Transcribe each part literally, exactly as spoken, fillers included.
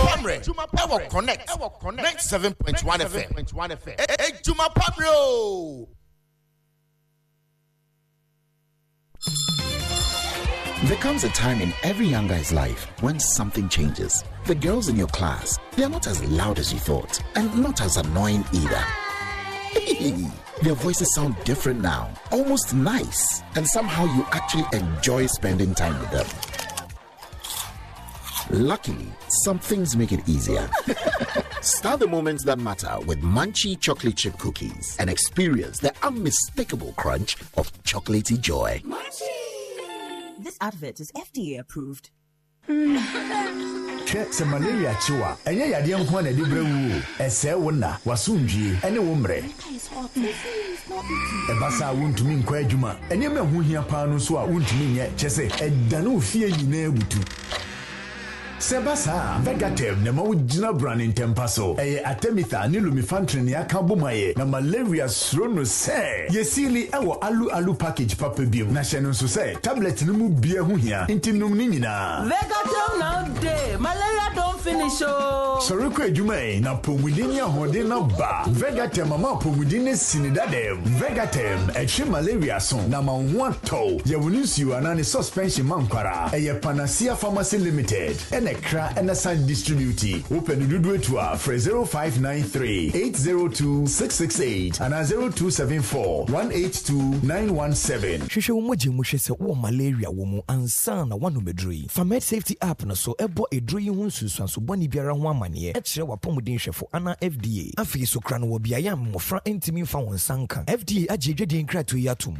Pamre, Ewo Connect, ninety-seven point one F M. Ejuma Pamre. There comes a time in every young guy's life when something changes. The girls in your class, they are not as loud as you thought, and not as annoying either. Their voices sound different now, almost nice, and somehow you actually enjoy spending time with them. Luckily, some things make it easier. Start the moments that matter with Munchie chocolate chip cookies and experience the unmistakable crunch of chocolatey joy. Munchie! This advert is F D A approved. Che se malaria chiwa enye yade nko na de brewu ese wona wasundwie ene wo mre e basa wontumi nkwa adwuma enye ma hu hia pa no so a wontumi nye che se edane ofie nyina ebutu Sebasa Vegatem na mawujina brand in tempaso eye atemitha ni lumifantrin ya kabomaye na malaria srono se yesili ewo alu alu package papa biom na hye no so se tablet no mu bia hu hia ntinum ni nyina Vegatem now day malaria don't finish oh Sorry ko adwuma na pomudini ahode na ba Vegatem mama pomudini sinidadem Vegatem eche malaria son na manho ato ye wonisiu anane suspension mankwara eye Panacea Pharmacy Limited Nekra and a sign distributing. Open the do to for zero five nine three eight zero two six six eight and zero two seven four one eight two nine one seven. Shusha umoji mushe se uwa malaria womu ansana wanu medrui. Famed safety app na so ebo edrui hunsu swansu boni biara huwa manye. Etre wapomu dinshefo ana F D A. Afi so kranu wabiyaya mwafra intimi fa wansanka. F D A ajeje di nkra tu yatum.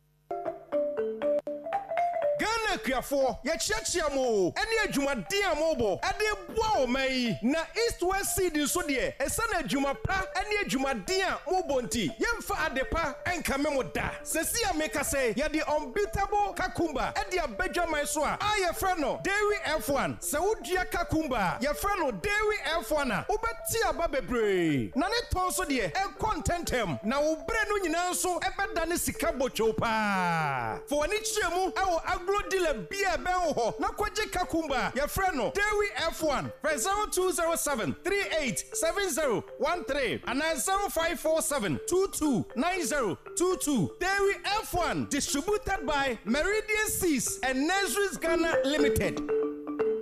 Kriafo ye chiachia mo ene adwumade amobo ade boa o mai na east west seed so de esana adwuma pa ene adwumade a mobo nti yemfa adepa enka memoda sesi a meka say ye the unbeatable kakumba ede abadwaman so a aye frɛ no Dairy F one se wodua kakumba ye frɛ no Dairy F one a obeti aba bebre na ne ton so de e contentem na wo bre no nyina so ebeda ne sika bocho pa for wani chiemu awo agro dealer Bia Belho, Nakwaji Kakumba, your friend, Dairy F one, zero two zero seven three eight seven zero one three, and zero five four seven two two nine zero two two. Dairy F one, distributed by Meridian Seas and Nesris Ghana Limited.